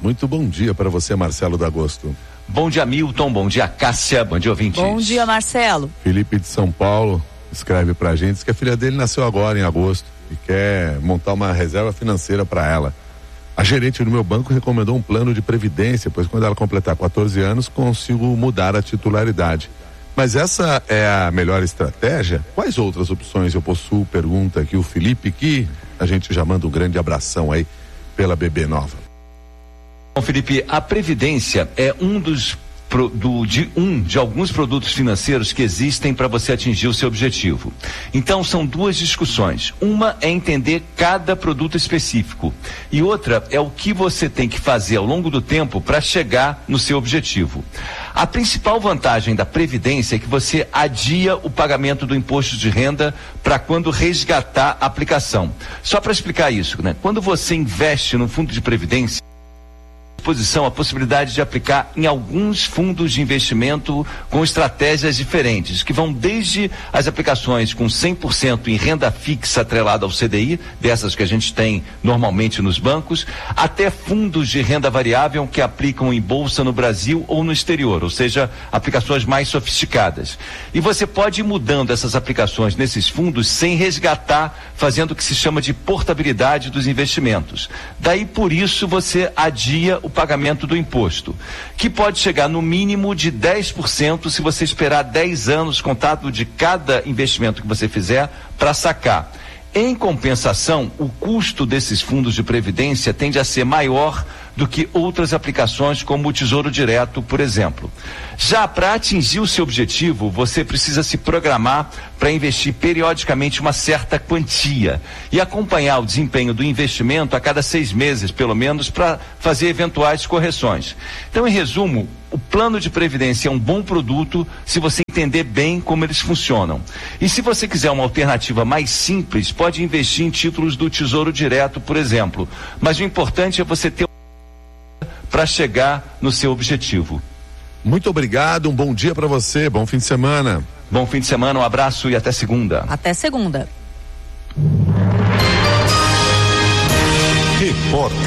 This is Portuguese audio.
Muito bom dia para você, Marcelo D'Agosto. Bom dia, Milton. Bom dia, Cássia. Bom dia, ouvintes. Bom dia, Marcelo. Felipe de São Paulo escreve pra gente, diz que a filha dele nasceu agora em agosto e quer montar uma reserva financeira para ela. A gerente do meu banco recomendou um plano de previdência, pois quando ela completar 14 anos consigo mudar a titularidade. Mas essa é a melhor estratégia? Quais outras opções eu possuo? Pergunta aqui o Felipe, que a gente já manda um grande abração aí pela bebê nova. Bom, Felipe, a previdência é de alguns produtos financeiros que existem para você atingir o seu objetivo. Então, são duas discussões. Uma é entender cada produto específico e outra é o que você tem que fazer ao longo do tempo para chegar no seu objetivo. A principal vantagem da previdência é que você adia o pagamento do imposto de renda para quando resgatar a aplicação. Só para explicar isso, né? Quando você investe no fundo de previdência, a possibilidade de aplicar em alguns fundos de investimento com estratégias diferentes, que vão desde as aplicações com 100% em renda fixa atrelada ao CDI, dessas que a gente tem normalmente nos bancos, até fundos de renda variável que aplicam em bolsa no Brasil ou no exterior, ou seja, aplicações mais sofisticadas. E você pode ir mudando essas aplicações nesses fundos sem resgatar, fazendo o que se chama de portabilidade dos investimentos. Daí, por isso, você adia o pagamento do imposto, que pode chegar no mínimo de 10% se você esperar 10 anos contado de cada investimento que você fizer para sacar. Em compensação, o custo desses fundos de previdência tende a ser maior do que outras aplicações como o Tesouro Direto, por exemplo. Já para atingir o seu objetivo, você precisa se programar para investir periodicamente uma certa quantia e acompanhar o desempenho do investimento a cada 6 meses, pelo menos, para fazer eventuais correções. Então, em resumo, o plano de previdência é um bom produto se você entender bem como eles funcionam. E se você quiser uma alternativa mais simples, pode investir em títulos do Tesouro Direto, por exemplo. Mas o importante é você ter para chegar no seu objetivo. Muito obrigado, um bom dia para você, bom fim de semana. Bom fim de semana, um abraço e até segunda. Até segunda. Repórter